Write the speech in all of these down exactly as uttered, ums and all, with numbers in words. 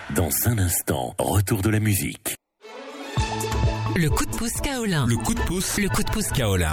Dans un instant, retour de la musique. Le coup de pouce Kaolin. Le coup de pouce. Le coup de pouce Kaolin.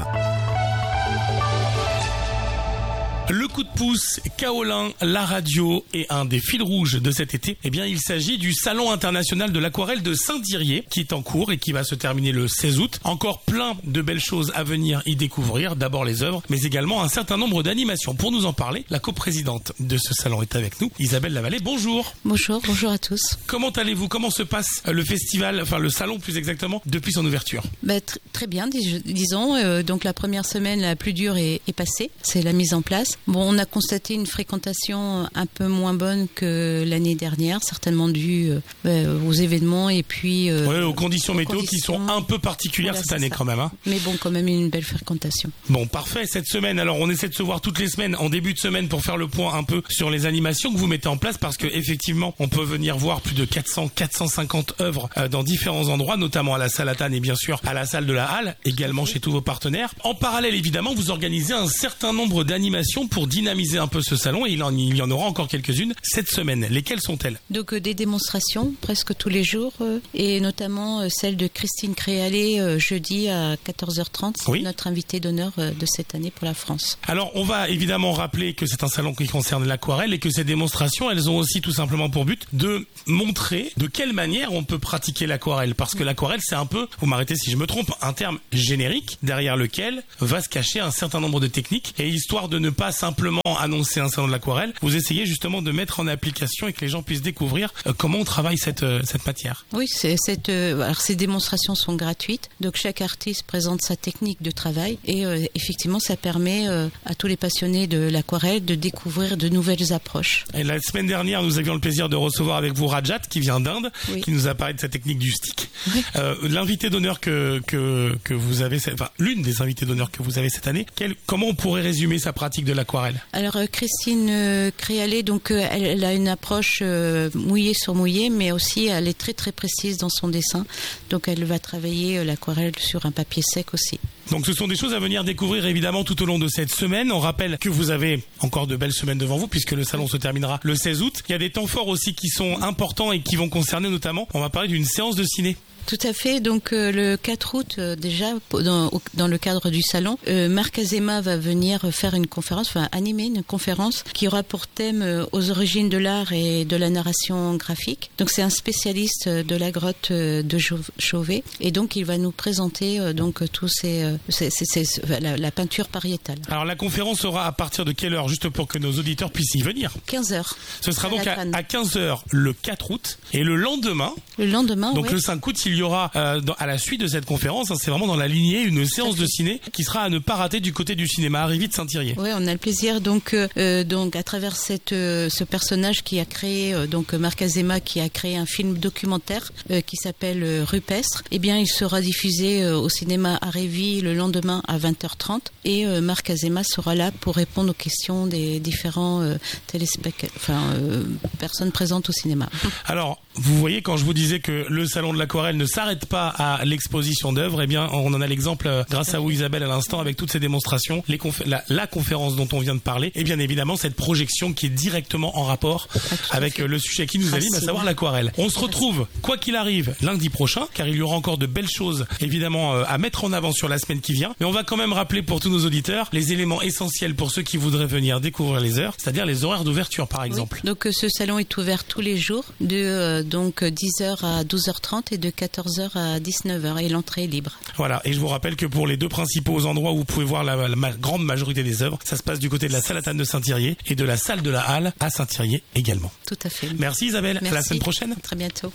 Le coup de pouce Kaolin, la radio et un des fils rouges de cet été, eh bien il s'agit du Salon international de l'aquarelle de Saint-Thirier qui est en cours et qui va se terminer le seize août. Encore plein de belles choses à venir y découvrir, d'abord les œuvres, mais également un certain nombre d'animations. Pour nous en parler, la coprésidente de ce salon est avec nous, Isabelle Lavallée. Bonjour. Bonjour, bonjour à tous. Comment allez-vous? Comment se passe le festival, enfin le salon plus exactement, depuis son ouverture? Bah, tr- Très bien, dis- disons. Euh, donc la première semaine la plus dure est, est passée, c'est la mise en place. Bon, on a constaté une fréquentation un peu moins bonne que l'année dernière, certainement due euh, aux événements et puis... Euh, ouais, aux conditions aux météo conditions... qui sont un peu particulières voilà, cette année ça. Quand même. Hein. Mais bon, quand même une belle fréquentation. Bon, parfait. Cette semaine, alors on essaie de se voir toutes les semaines, en début de semaine, pour faire le point un peu sur les animations que vous mettez en place, parce que effectivement, on peut venir voir plus de quatre cents, quatre cent cinquante œuvres euh, dans différents endroits, notamment à la salle Atane et bien sûr à la salle de la Halle, également chez tous vos partenaires. En parallèle, évidemment, vous organisez un certain nombre d'animations pour dynamiser un peu ce salon et il, en, il y en aura encore quelques-unes cette semaine. Lesquelles sont-elles? Donc euh, des démonstrations presque tous les jours euh, et notamment euh, celle de Christine Créalet euh, jeudi à quatorze heures trente. C'est oui. Notre invitée d'honneur euh, de cette année pour la France. Alors on va évidemment rappeler que c'est un salon qui concerne l'aquarelle et que ces démonstrations, elles ont aussi tout simplement pour but de montrer de quelle manière on peut pratiquer l'aquarelle. Parce que l'aquarelle, c'est un peu, vous m'arrêtez si je me trompe, un terme générique derrière lequel va se cacher un certain nombre de techniques. Et histoire de ne pas simplement annoncer un salon de l'aquarelle, vous essayez justement de mettre en application et que les gens puissent découvrir euh, comment on travaille cette, euh, cette matière. Oui, c'est, cette, euh, alors ces démonstrations sont gratuites, donc chaque artiste présente sa technique de travail et euh, effectivement ça permet euh, à tous les passionnés de l'aquarelle de découvrir de nouvelles approches. Et la semaine dernière, nous avions le plaisir de recevoir avec vous Rajat qui vient d'Inde, oui. qui nous a parlé de sa technique du stick. Oui. Euh, l'invité d'honneur que, que, que vous avez, enfin l'une des invités d'honneur que vous avez cette année, quel, comment on pourrait résumer sa pratique de l'aquarelle? Alors euh, Christine euh, Créalet, donc euh, elle, elle a une approche euh, mouillée sur mouillée, mais aussi elle est très très précise dans son dessin. Donc elle va travailler euh, l'aquarelle sur un papier sec aussi. Donc ce sont des choses à venir découvrir évidemment tout au long de cette semaine. On rappelle que vous avez encore de belles semaines devant vous puisque le salon se terminera le seize août. Il y a des temps forts aussi qui sont importants et qui vont concerner notamment, on va parler d'une séance de ciné. Tout à fait. Donc euh, le quatre août, euh, déjà dans, au, dans le cadre du salon, euh, Marc Azema va venir faire une conférence, enfin animer une conférence qui aura pour thème euh, aux origines de l'art et de la narration graphique. Donc c'est un spécialiste de la grotte euh, de Chauvet et donc il va nous présenter euh, donc tous ces, euh, ces, ces, ces la, la peinture pariétale. Alors la conférence sera à partir de quelle heure, juste pour que nos auditeurs puissent y venir? quinze heures. Ce sera donc à, à quinze heures le quatre août et le lendemain. Le lendemain. Donc oui. Le cinq août, il y aura euh, dans, à la suite de cette conférence, hein, c'est vraiment dans la lignée une séance de ciné qui sera à ne pas rater du côté du cinéma Arrivi de Saint-Thirier. Oui, on a le plaisir donc euh, donc à travers cette euh, ce personnage qui a créé euh, donc Marc Azema qui a créé un film documentaire euh, qui s'appelle euh, Rupestre. Eh bien, il sera diffusé euh, au cinéma Arrivi le lendemain à vingt heures trente et euh, Marc Azema sera là pour répondre aux questions des différents euh, téléspectateurs, enfin euh, personnes présentes au cinéma. Alors, vous voyez, quand je vous disais que le salon de l'aquarelle ne s'arrête pas à l'exposition d'œuvres, eh bien, on en a l'exemple euh, grâce à vous, Isabelle, à l'instant, avec toutes ces démonstrations, les confé- la, la conférence dont on vient de parler, et bien évidemment cette projection qui est directement en rapport avec euh, le sujet qui nous anime, à savoir l'aquarelle. On se retrouve, quoi qu'il arrive, lundi prochain, car il y aura encore de belles choses, évidemment, euh, à mettre en avant sur la semaine qui vient. Mais on va quand même rappeler pour tous nos auditeurs les éléments essentiels pour ceux qui voudraient venir découvrir les heures, c'est-à-dire les horaires d'ouverture, par exemple. Oui. Donc, euh, ce salon est ouvert tous les jours, de euh, donc dix heures à douze heures trente et de quatorze heures à dix-neuf heures, et l'entrée est libre. Voilà, et je vous rappelle que pour les deux principaux endroits où vous pouvez voir la, la, la grande majorité des œuvres, ça se passe du côté de la salle Atane de Saint-Thirier et de la salle de la Halle à Saint-Thirier également. Tout à fait. Merci Isabelle, Merci. À la semaine prochaine. À très bientôt.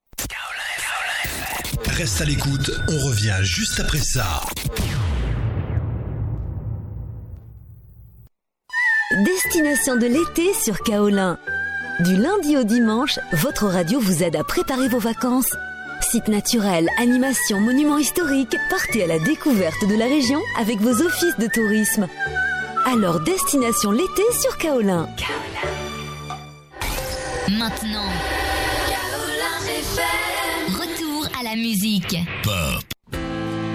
Reste à l'écoute, on revient juste après ça. Destination de l'été sur Kaolin. Du lundi au dimanche, votre radio vous aide à préparer vos vacances. Sites naturels, animations, monuments historiques, partez à la découverte de la région avec vos offices de tourisme. Alors, destination l'été sur Kaolin. Kaolin. Maintenant, Kaolin F M. Retour à la musique. Pop.